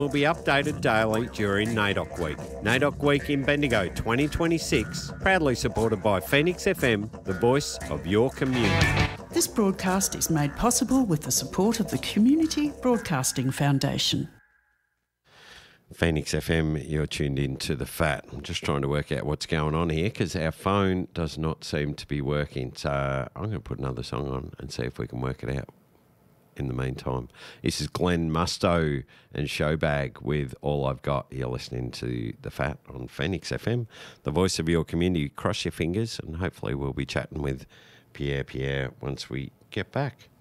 will be updated daily during NAIDOC Week. NAIDOC Week in Bendigo 2026, proudly supported by Phoenix FM, the voice of your community. This broadcast is made possible with the support of the Community Broadcasting Foundation. Phoenix FM, you're tuned in to The Fat. I'm just trying to work out what's going on here because our phone does not seem to be working. So I'm going to put another song on and see if we can work it out in the meantime. This is Glenn Musto and Showbag with All I've Got. You're listening to The Fat on Phoenix FM, the voice of your community. Cross your fingers and hopefully we'll be chatting with Pierre once we get back.